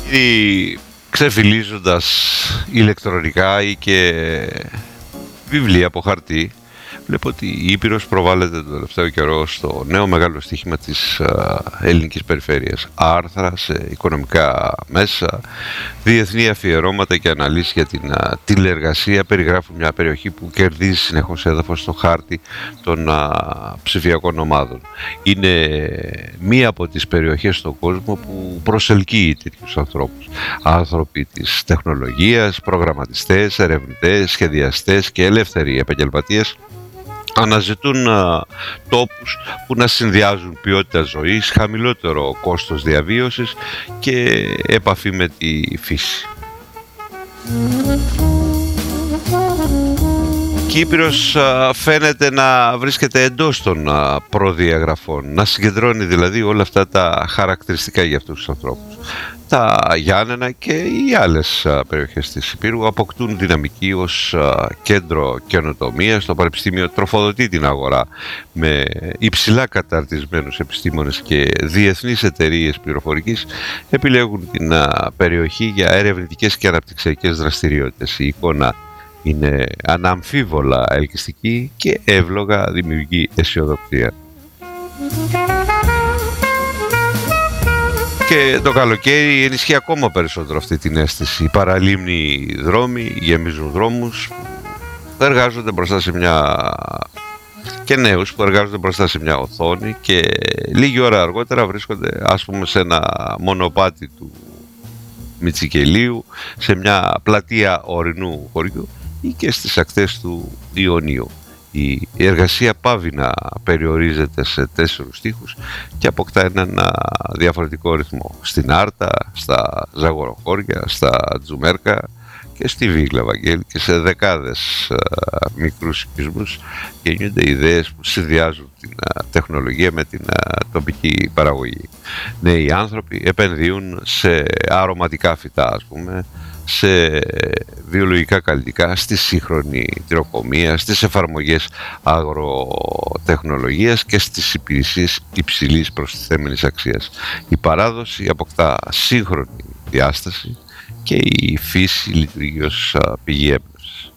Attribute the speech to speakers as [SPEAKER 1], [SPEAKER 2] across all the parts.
[SPEAKER 1] ή ξεφυλίζοντας ηλεκτρονικά ή και βιβλία από χαρτί, βλέπω ότι η Ήπειρος προβάλλεται το τελευταίο καιρό στο νέο μεγάλο στοίχημα της ελληνικής περιφέρειας. Άρθρα σε οικονομικά μέσα, διεθνή αφιερώματα και αναλύσεις για την τηλεεργασία περιγράφουν μια περιοχή που κερδίζει συνεχώς έδαφος στο χάρτη των ψηφιακών ομάδων. Είναι μία από τις περιοχές στον κόσμο που προσελκύει τέτοιους ανθρώπους. Άνθρωποι της τεχνολογίας, προγραμματιστές, ερευνητές, σχεδιαστές και ελεύθεροι επαγγελματίες αναζητούν τόπους που να συνδυάζουν ποιότητα ζωής, χαμηλότερο κόστος διαβίωσης και επαφή με τη φύση. Και η Ήπειρος φαίνεται να βρίσκεται εντός των προδιαγραφών, να συγκεντρώνει δηλαδή όλα αυτά τα χαρακτηριστικά για αυτούς τους ανθρώπους. Τα Γιάννενα και οι άλλες περιοχές της Ηπείρου αποκτούν δυναμική ως κέντρο καινοτομίας. Το Πανεπιστήμιο τροφοδοτεί την αγορά με υψηλά καταρτισμένους επιστήμονες και διεθνείς εταιρείες πληροφορικής επιλέγουν την περιοχή για ερευνητικές και αναπτυξιακές δραστηριότητες. Η εικόνα είναι αναμφίβολα ελκυστική και εύλογα δημιουργεί αισιοδοξία. Και το καλοκαίρι ενισχύει ακόμα περισσότερο αυτή την αίσθηση. Οι παραλίμνοι δρόμοι γεμίζουν δρόμους που εργάζονται μπροστά σε και νέους που εργάζονται μπροστά σε μια οθόνη και λίγη ώρα αργότερα βρίσκονται ας πούμε σε ένα μονοπάτι του Μητσικελίου, σε μια πλατεία ορεινού χωριού ή και στις ακτές του Ιωνίου. Η εργασία πάβει να περιορίζεται σε 4 τοίχους και αποκτά έναν διαφορετικό ρυθμό. Στην Άρτα, στα Ζαγοροχώρια, στα Τζουμέρκα και στη Βίγλα Βαγγέλη και σε δεκάδες μικρούς οικισμούς γεννιούνται ιδέες που συνδυάζουν την τεχνολογία με την τοπική παραγωγή. Νέοι άνθρωποι επενδύουν σε αρωματικά φυτά, ας πούμε, σε βιολογικά καλλιτικά, στη σύγχρονη τυροκομεία, στις εφαρμογές αγροτεχνολογίας και στις υπηρεσίες υψηλής προστιθέμενης αξίας. Η παράδοση αποκτά σύγχρονη διάσταση και η φύση λειτουργεί ως πηγή έμπνευσης.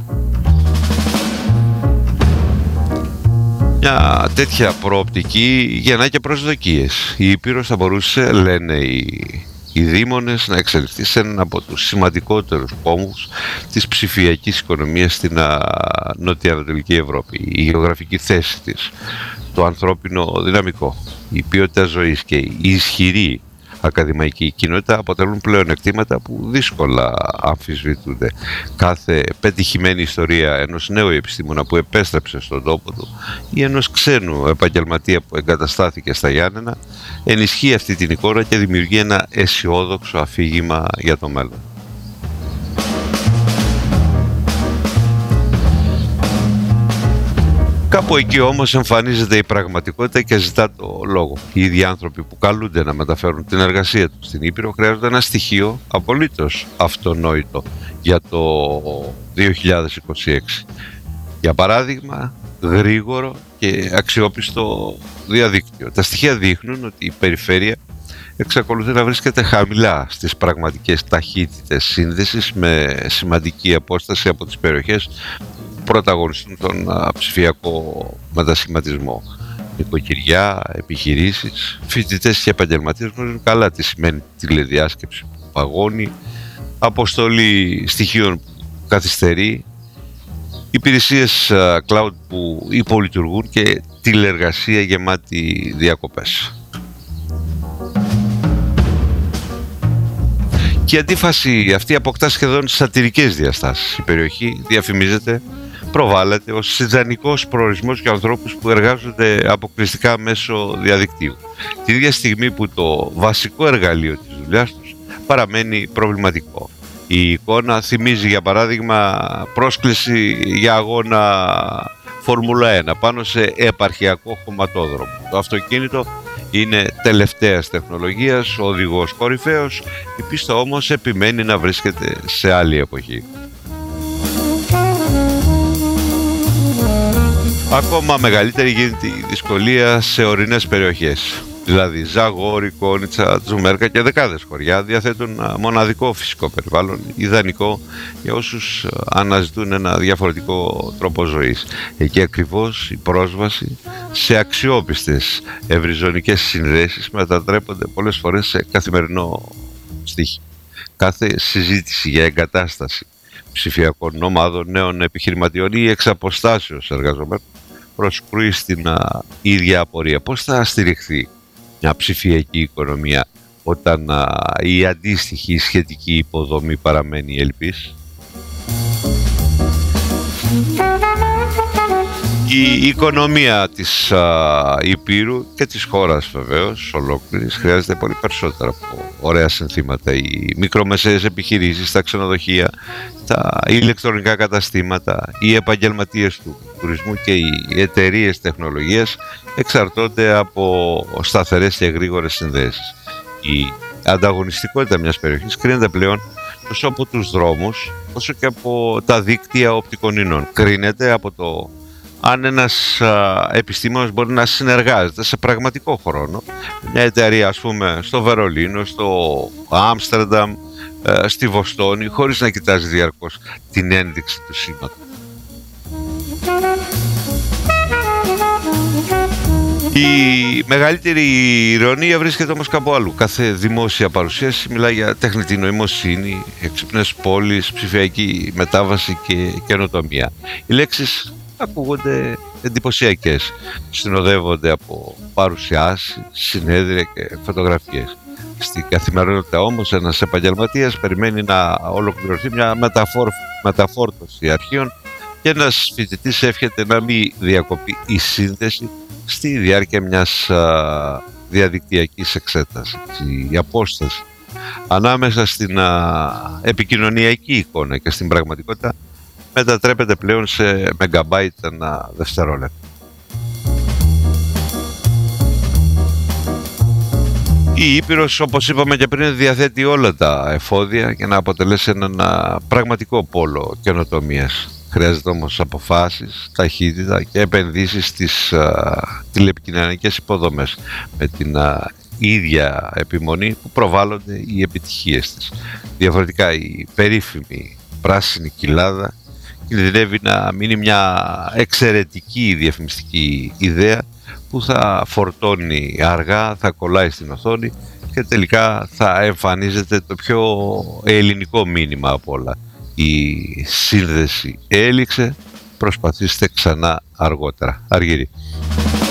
[SPEAKER 1] Μια τέτοια προοπτική γεννά και προσδοκίες. Η Ήπειρος θα μπορούσε, λένε οι δήμονες, να εξελιχθεί σε έναν από τους σημαντικότερους κόμβους της ψηφιακής οικονομίας στην νοτιοανατολική Ευρώπη. Η γεωγραφική θέση της, το ανθρώπινο δυναμικό, η ποιότητα ζωής και η ισχυρή ακαδημαϊκή κοινότητα αποτελούν πλέον εκτήματα που δύσκολα αμφισβητούνται. Κάθε πετυχημένη ιστορία ενός νέου επιστήμονα που επέστρεψε στον τόπο του ή ενός ξένου επαγγελματία που εγκαταστάθηκε στα Γιάννενα ενισχύει αυτή την εικόνα και δημιουργεί ένα αισιόδοξο αφήγημα για το μέλλον. Κάπου εκεί όμως εμφανίζεται η πραγματικότητα και ζητά το λόγο. Οι ίδιοι άνθρωποι που καλούνται να μεταφέρουν την εργασία τους στην Ήπειρο χρειάζονται ένα στοιχείο απολύτως αυτονόητο για το 2026. Για παράδειγμα, γρήγορο και αξιόπιστο διαδίκτυο. Τα στοιχεία δείχνουν ότι η περιφέρεια εξακολουθεί να βρίσκεται χαμηλά στις πραγματικές ταχύτητες σύνδεσης με σημαντική απόσταση από τις περιοχές πρωταγωνιστούν τον ψηφιακό μετασχηματισμό. Νοικοκυριά, επιχειρήσεις, φοιτητές και επαγγελματίες γνωρίζουν καλά τι σημαίνει τηλεδιάσκεψη που παγώνει, αποστολή στοιχείων που καθυστερεί, υπηρεσίες cloud που υπολειτουργούν και τηλεεργασία γεμάτη διακοπές. Και η αντίφαση αυτή αποκτά σχεδόν σατυρικές διαστάσεις. Η περιοχή διαφημίζεται, προβάλλεται ως συντανικός προορισμός για ανθρώπους που εργάζονται αποκλειστικά μέσω διαδικτύου. Την ίδια στιγμή που το βασικό εργαλείο της δουλειάς τους παραμένει προβληματικό. Η εικόνα θυμίζει για παράδειγμα πρόσκληση για αγώνα Φόρμουλα 1 πάνω σε επαρχιακό χωματόδρομο. Το αυτοκίνητο είναι τελευταίας τεχνολογίας, ο οδηγός κορυφαίος, η πίστα όμως επιμένει να βρίσκεται σε άλλη εποχή. Ακόμα μεγαλύτερη γίνεται η δυσκολία σε ορεινές περιοχές. Δηλαδή Ζαγόρι, Κόνιτσα, Τζουμέρκα και δεκάδες χωριά διαθέτουν μοναδικό φυσικό περιβάλλον, ιδανικό για όσους αναζητούν ένα διαφορετικό τρόπο ζωής. Εκεί ακριβώς η πρόσβαση σε αξιόπιστες ευρυζωνικές συνδέσεις μετατρέπονται πολλές φορές σε καθημερινό στοίχημα. Κάθε συζήτηση για εγκατάσταση ψηφιακών ομάδων, νέων επιχειρηματιών ή εξ αποστάσεως εργαζομένων προσκρούει στην ίδια απορία. Πώς θα στηριχθεί μια ψηφιακή οικονομία όταν η αντίστοιχη η σχετική υποδομή παραμένει ελπής? Η οικονομία της Υπήρου και της χώρας βεβαίως ολόκληρης χρειάζεται πολύ περισσότερα από ωραία συνθήματα. Οι μικρομεσαίες επιχειρήσεις, τα ξενοδοχεία, τα ηλεκτρονικά καταστήματα, οι επαγγελματίες του τουρισμού και οι εταιρείες τεχνολογίας εξαρτώνται από σταθερές και γρήγορες συνδέσεις. Η ανταγωνιστικότητα μιας περιοχής κρίνεται πλέον τόσο από τους δρόμους όσο και από τα δίκτυα οπτικών ινών. Κρίνεται από το αν ένας επιστήμονας μπορεί να συνεργάζεται σε πραγματικό χρόνο μια εταιρεία, ας πούμε, στο Βερολίνο, στο Άμστερνταμ, στη Βοστόνη, χωρίς να κοιτάζει διαρκώς την ένδειξη του σήματος. Η μεγαλύτερη ηρωνία βρίσκεται όμως κάπου αλλού. Κάθε δημόσια παρουσίαση μιλάει για τεχνητή νοημοσύνη, έξυπνες πόλεις, ψηφιακή μετάβαση και καινοτομία. Οι λέξεις ακούγονται εντυπωσιακές, συνοδεύονται από παρουσιάσεις, συνέδρια και φωτογραφίες. Στην καθημερινότητα όμως ένας επαγγελματίας περιμένει να ολοκληρωθεί μια μεταφόρτωση αρχείων και ένας φοιτητής εύχεται να μην διακοπεί η σύνδεση στη διάρκεια μιας διαδικτυακής εξέτασης. Η απόσταση ανάμεσα στην επικοινωνιακή εικόνα και στην πραγματικότητα μετατρέπεται πλέον σε μεγαμπάιτ ένα δευτερόλεπτο. Η Ήπειρος, όπως είπαμε και πριν, διαθέτει όλα τα εφόδια για να αποτελέσει έναν πραγματικό πόλο καινοτομίας. Χρειάζεται όμως αποφάσεις, ταχύτητα και επενδύσεις στις τηλεπικοινωνιακές υποδομές με την ίδια επιμονή που προβάλλονται οι επιτυχίες της. Διαφορετικά η περίφημη πράσινη κοιλάδα κινδυνεύει να μείνει μια εξαιρετική διαφημιστική ιδέα που θα φορτώνει αργά, θα κολλάει στην οθόνη και τελικά θα εμφανίζεται το πιο ελληνικό μήνυμα από όλα. Η σύνδεση έληξε, προσπαθήστε ξανά αργότερα. Αργύρι.